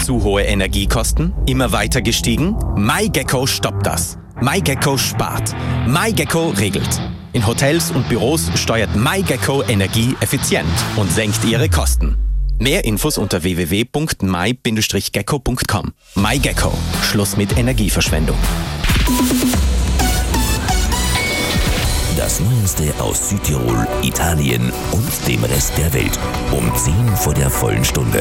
Zu hohe Energiekosten? Immer weiter gestiegen? MyGecko stoppt das. MyGecko spart. MyGecko regelt. In Hotels und Büros steuert MyGecko Energie effizient und senkt ihre Kosten. Mehr Infos unter www.my-gecko.com. MyGecko. Schluss mit Energieverschwendung. Das Neueste aus Südtirol, Italien und dem Rest der Welt. Um 10 vor der vollen Stunde.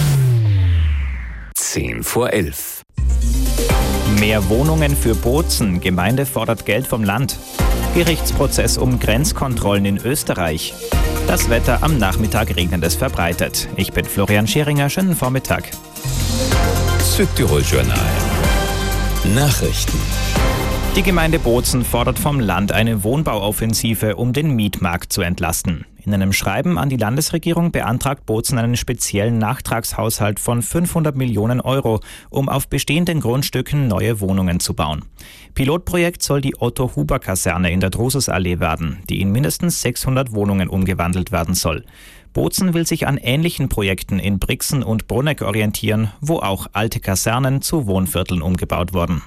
10 vor 11. Mehr Wohnungen für Bozen. Gemeinde fordert Geld vom Land. Gerichtsprozess um Grenzkontrollen in Österreich. Das Wetter am Nachmittag regnet es verbreitet. Ich bin Florian Scheringer. Schönen Vormittag. Südtirol Journal. Nachrichten. Die Gemeinde Bozen fordert vom Land eine Wohnbauoffensive, um den Mietmarkt zu entlasten. In einem Schreiben an die Landesregierung beantragt Bozen einen speziellen Nachtragshaushalt von 500 Millionen Euro, um auf bestehenden Grundstücken neue Wohnungen zu bauen. Pilotprojekt soll die Otto-Huber-Kaserne in der Drususallee werden, die in mindestens 600 Wohnungen umgewandelt werden soll. Bozen will sich an ähnlichen Projekten in Brixen und Bruneck orientieren, wo auch alte Kasernen zu Wohnvierteln umgebaut wurden.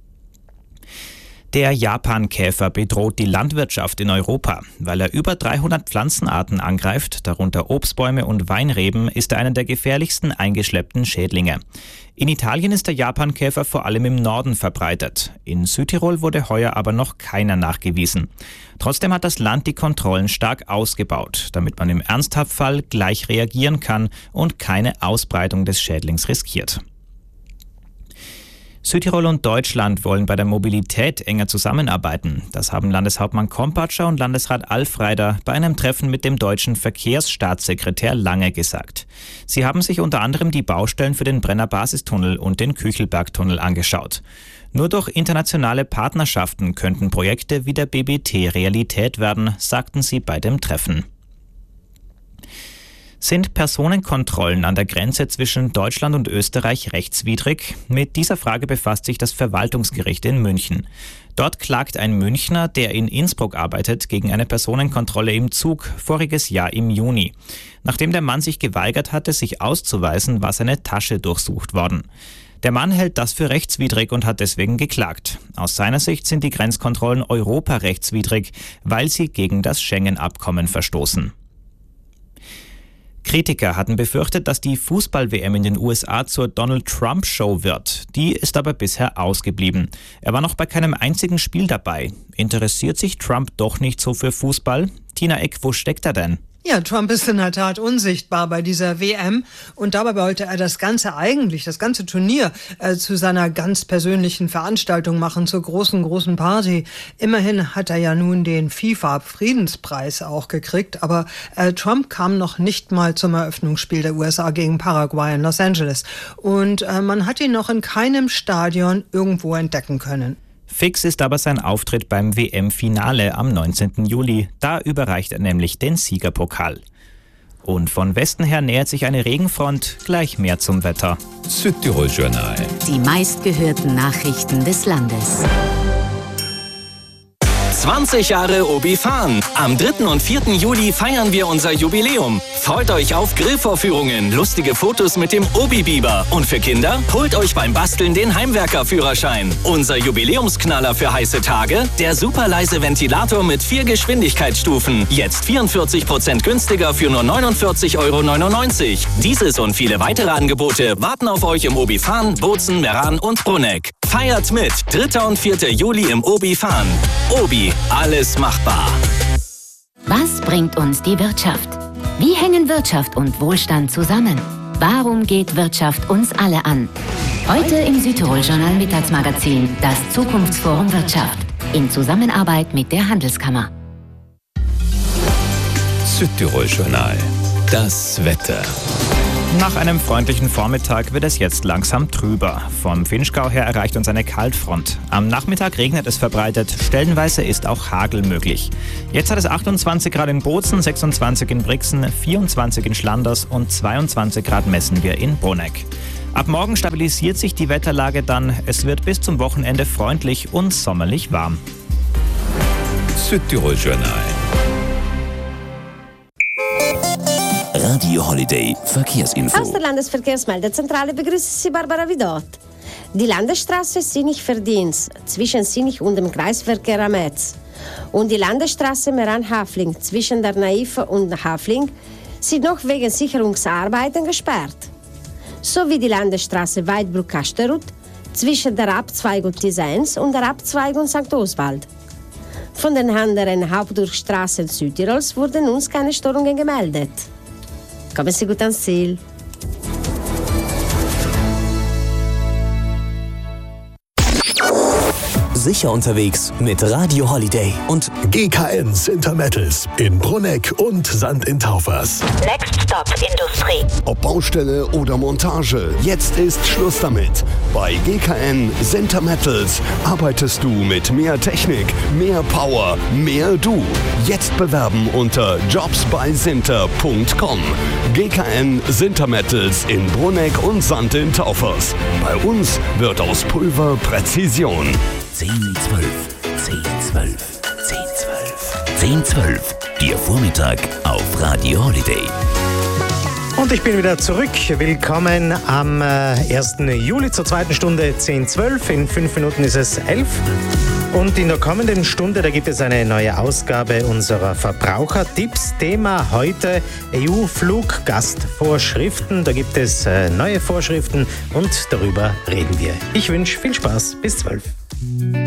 Der Japankäfer bedroht die Landwirtschaft in Europa. Weil er über 300 Pflanzenarten angreift, darunter Obstbäume und Weinreben, ist er einer der gefährlichsten eingeschleppten Schädlinge. In Italien ist der Japankäfer vor allem im Norden verbreitet. In Südtirol wurde heuer aber noch keiner nachgewiesen. Trotzdem hat das Land die Kontrollen stark ausgebaut, damit man im Ernsthaftfall gleich reagieren kann und keine Ausbreitung des Schädlings riskiert. Südtirol und Deutschland wollen bei der Mobilität enger zusammenarbeiten. Das haben Landeshauptmann Kompatscher und Landesrat Alfreider bei einem Treffen mit dem deutschen Verkehrsstaatssekretär Lange gesagt. Sie haben sich unter anderem die Baustellen für den Brenner Basistunnel und den Küchelbergtunnel angeschaut. Nur durch internationale Partnerschaften könnten Projekte wie der BBT Realität werden, sagten sie bei dem Treffen. Sind Personenkontrollen an der Grenze zwischen Deutschland und Österreich rechtswidrig? Mit dieser Frage befasst sich das Verwaltungsgericht in München. Dort klagt ein Münchner, der in Innsbruck arbeitet, gegen eine Personenkontrolle im Zug voriges Jahr im Juni. Nachdem der Mann sich geweigert hatte, sich auszuweisen, war seine Tasche durchsucht worden. Der Mann hält das für rechtswidrig und hat deswegen geklagt. Aus seiner Sicht sind die Grenzkontrollen europarechtswidrig, weil sie gegen das Schengen-Abkommen verstoßen. Kritiker hatten befürchtet, dass die Fußball-WM in den USA zur Donald-Trump-Show wird. Die ist aber bisher ausgeblieben. Er war noch bei keinem einzigen Spiel dabei. Interessiert sich Trump doch nicht so für Fußball? Tina Eck, wo steckt er denn? Ja, Trump ist in der Tat unsichtbar bei dieser WM und dabei wollte er das ganze Turnier zu seiner ganz persönlichen Veranstaltung machen, zur großen Party. Immerhin hat er ja nun den FIFA-Friedenspreis auch gekriegt, aber Trump kam noch nicht mal zum Eröffnungsspiel der USA gegen Paraguay in Los Angeles und man hat ihn noch in keinem Stadion irgendwo entdecken können. Fix ist aber sein Auftritt beim WM-Finale am 19. Juli. Da überreicht er nämlich den Siegerpokal. Und von Westen her nähert sich eine Regenfront. Gleich mehr zum Wetter. Südtirol Journal. Die meistgehörten Nachrichten des Landes. 20 Jahre Obi Farn. Am 3. und 4. Juli feiern wir unser Jubiläum. Freut euch auf Grillvorführungen, lustige Fotos mit dem Obi-Biber. Und für Kinder, holt euch beim Basteln den Heimwerkerführerschein. Unser Jubiläumsknaller für heiße Tage, der superleise Ventilator mit 4 Geschwindigkeitsstufen. Jetzt 44% günstiger für nur 49,99 €. Dieses und viele weitere Angebote warten auf euch im Obi Farn, Bozen, Meran und Bruneck. Feiert mit 3. und 4. Juli im Obi Farn. Obi, alles machbar. Was bringt uns die Wirtschaft? Wie hängen Wirtschaft und Wohlstand zusammen? Warum geht Wirtschaft uns alle an? Heute im Südtirol-Journal Mittagsmagazin das Zukunftsforum Wirtschaft in Zusammenarbeit mit der Handelskammer. Südtirol-Journal. Das Wetter. Nach einem freundlichen Vormittag wird es jetzt langsam trüber. Vom Vinschgau her erreicht uns eine Kaltfront. Am Nachmittag regnet es verbreitet, stellenweise ist auch Hagel möglich. Jetzt hat es 28 Grad in Bozen, 26 in Brixen, 24 in Schlanders und 22 Grad messen wir in Bruneck. Ab morgen stabilisiert sich die Wetterlage dann. Es wird bis zum Wochenende freundlich und sommerlich warm. Südtirol-Journal. Radio Holiday Verkehrsinfo. Aus der Landesverkehrsmeldezentrale begrüßt Sie Barbara Widot. Die Landesstraße Sinich-Verdienst zwischen Sinich und dem Kreisverkehr am Metz und die Landesstraße Meran-Hafling zwischen der Naive und Hafling sind noch wegen Sicherungsarbeiten gesperrt. Sowie die Landesstraße Weidbruck-Kasterud zwischen der Abzweigung Tisens und der Abzweigung St. Oswald. Von den anderen Hauptdurchstraßen Südtirols wurden uns keine Störungen gemeldet. Kommen Sie gut ans Ziel. Sicher unterwegs mit Radio Holiday und GKN Sintermettels in Brunegg und St. in Taufers. Next Stop Industrie. Ob Baustelle oder Montage, jetzt ist Schluss damit. Bei GKN Sintermettels arbeitest du mit mehr Technik, mehr Power, mehr du. Jetzt bewerben unter jobsbysinter.com. GKN Sintermettels in Brunegg und St. in Taufers. Bei uns wird aus Pulver Präzision. 10-12, 10-12. Der Vormittag auf Radio Holiday. Und ich bin wieder zurück. Willkommen am 1. Juli zur zweiten Stunde 10-12. In 5 Minuten ist es 11. Und in der kommenden Stunde, da gibt es eine neue Ausgabe unserer Verbrauchertipps. Thema heute EU-Fluggastvorschriften. Da gibt es neue Vorschriften und darüber reden wir. Ich wünsche viel Spaß. Bis 12.